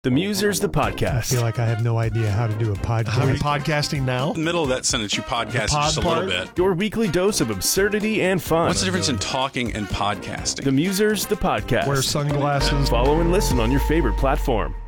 The Musers, the I podcast. feel like I have no idea how to do a podcast. Are we podcasting now? In the middle of that sentence, you podcast just a pod little part? bit. Your weekly dose of absurdity and fun. What's the difference in talking and podcasting? The Musers, the podcast. Wear sunglasses. Follow and listen on your favorite platform.